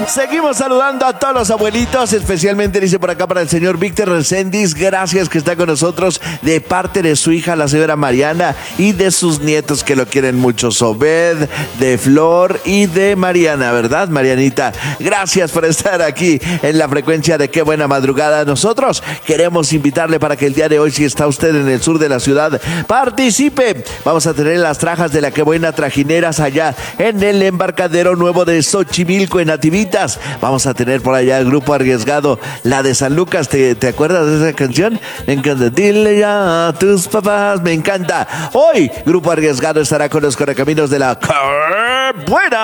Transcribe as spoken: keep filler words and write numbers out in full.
Seguimos saludando a todos los abuelitos, especialmente dice por acá para el señor Víctor Reséndiz, gracias que está con nosotros de parte de su hija, la señora Mariana, y de sus nietos que lo quieren mucho, Sobed, de Flor y de Mariana, ¿verdad, Marianita? Gracias por estar aquí en la frecuencia de Qué Buena Madrugada. Nosotros queremos invitarle para que el día de hoy, si está usted en el sur de la ciudad, participe. Vamos a tener las trajas de la Qué Buena Trajineras allá en el embarcadero nuevo de Xochimilco, en Nativitas. Vamos a tener por allá el grupo Arriesgado, la de San Lucas. ¿Te, te acuerdas de esa canción? Me encanta. Dile ya a tus papás. Me encanta. Hoy, Grupo Arriesgado estará con los correcaminos de la Qué Buena.